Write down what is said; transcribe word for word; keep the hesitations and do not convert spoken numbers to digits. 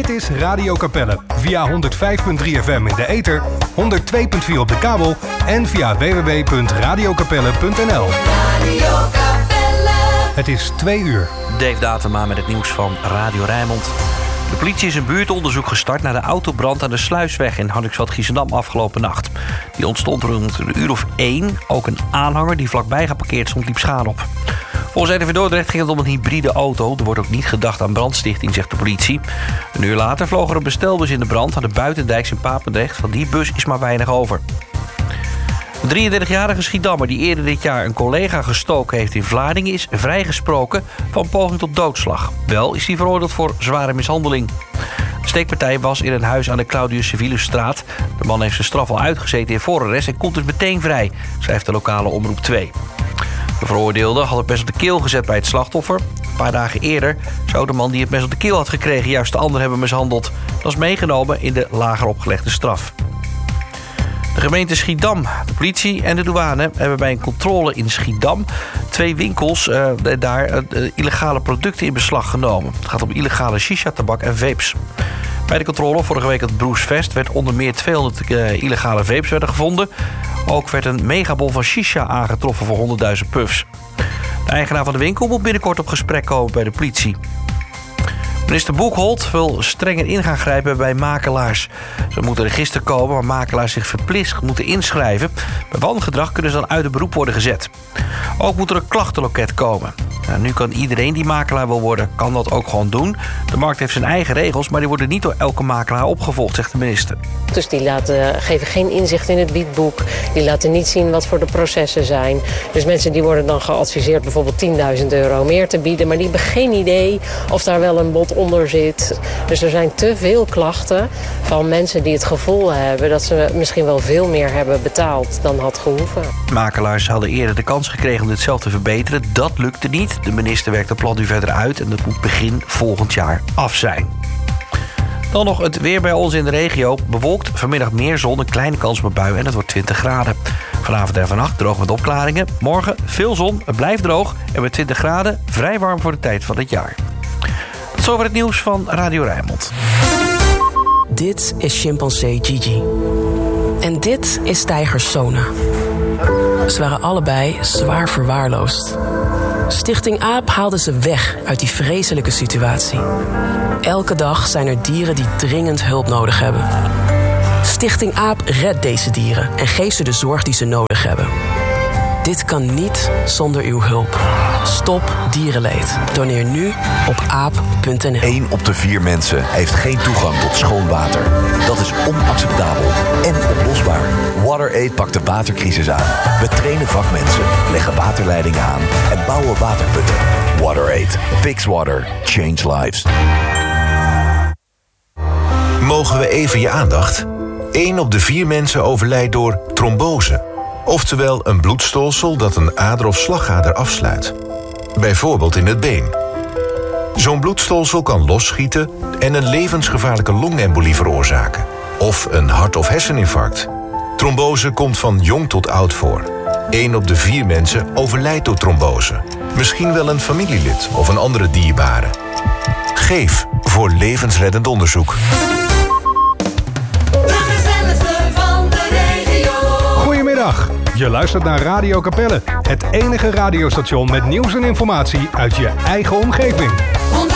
Dit is Radio Capelle. Via honderd vijf komma drie F M in de ether, honderd twee komma vier op de kabel en via w w w punt radio capelle punt n l. Radio Capelle. Het is twee uur. Dave Datema met het nieuws van Radio Rijnmond. De politie is een buurtonderzoek gestart naar de autobrand aan de Sluisweg in Hardingsveld-Giessendam afgelopen nacht. Die ontstond rond een uur of één. Ook een aanhanger die vlakbij geparkeerd stond liep schade op. Volgens R T V Dordrecht ging het om een hybride auto. Er wordt ook niet gedacht aan brandstichting, zegt de politie. Een uur later vloog er een bestelbus in de brand aan de Buitendijks in Papendrecht. Van die bus is maar weinig over. De drieëndertigjarige Schiedammer die eerder dit jaar een collega gestoken heeft in Vlaardingen is vrijgesproken van poging tot doodslag. Wel is hij veroordeeld voor zware mishandeling. De steekpartij was in een huis aan de Claudius Civilusstraat. De man heeft zijn straf al uitgezeten in voorarrest en komt dus meteen vrij, schrijft de lokale Omroep twee. De veroordeelde had het mes op de keel gezet bij het slachtoffer. Een paar dagen eerder zou de man die het mes op de keel had gekregen juist de ander hebben mishandeld. Dat is meegenomen in de lager opgelegde straf. De gemeente Schiedam, de politie en de douane hebben bij een controle in Schiedam twee winkels uh, daar uh, illegale producten in beslag genomen. Het gaat om illegale shisha-tabak en vapes. Bij de controle vorige week het Broesvest werd onder meer tweehonderd uh, illegale vapes werden gevonden. Ook werd een megabol van shisha aangetroffen voor honderdduizend puffs. De eigenaar van de winkel moet binnenkort op gesprek komen bij de politie. Minister Boekholt wil strenger in gaan grijpen bij makelaars. Ze moeten register komen waar makelaars zich verplicht moeten inschrijven. Bij wangedrag kunnen ze dan uit het beroep worden gezet. Ook moet er een klachtenloket komen. Nou, nu kan iedereen die makelaar wil worden, kan dat ook gewoon doen. De markt heeft zijn eigen regels, maar die worden niet door elke makelaar opgevolgd, zegt de minister. Dus die laten, geven geen inzicht in het biedboek. Die laten niet zien wat voor de processen zijn. Dus mensen die worden dan geadviseerd bijvoorbeeld tienduizend euro meer te bieden, maar die hebben geen idee of daar wel een bod onder zit. Dus er zijn te veel klachten van mensen die het gevoel hebben dat ze misschien wel veel meer hebben betaald dan had gehoeven. Makelaars hadden eerder de kans gekregen om dit zelf te verbeteren. Dat lukte niet. De minister werkt het plan nu verder uit en dat moet begin volgend jaar af zijn. Dan nog het weer bij ons in de regio. Bewolkt, vanmiddag meer zon, een kleine kans op een bui en het wordt twintig graden. Vanavond en vannacht droog met opklaringen. Morgen veel zon, het blijft droog en met twintig graden vrij warm voor de tijd van het jaar. Tot zover het nieuws van Radio Rijnmond. Dit is chimpansee Gigi. En dit is tijger Sona. Ze waren allebei zwaar verwaarloosd. Stichting AAP haalde ze weg uit die vreselijke situatie. Elke dag zijn er dieren die dringend hulp nodig hebben. Stichting AAP redt deze dieren en geeft ze de zorg die ze nodig hebben. Dit kan niet zonder uw hulp. Stop dierenleed. Doneer nu op aap punt n l. Eén op de vier mensen heeft geen toegang tot schoon water. Dat is onacceptabel en oplosbaar. WaterAid pakt de watercrisis aan. We trainen vakmensen, leggen waterleidingen aan en bouwen waterputten. WaterAid. Fix water. Change lives. Mogen we even je aandacht? Eén op de vier mensen overlijdt door trombose. Oftewel een bloedstolsel dat een ader of slagader afsluit. Bijvoorbeeld in het been. Zo'n bloedstolsel kan losschieten en een levensgevaarlijke longembolie veroorzaken. Of een hart- of herseninfarct. Trombose komt van jong tot oud voor. Eén op de vier mensen overlijdt door trombose. Misschien wel een familielid of een andere dierbare. Geef voor levensreddend onderzoek. Goedemiddag, je luistert naar Radio Capelle. Het enige radiostation met nieuws en informatie uit je eigen omgeving.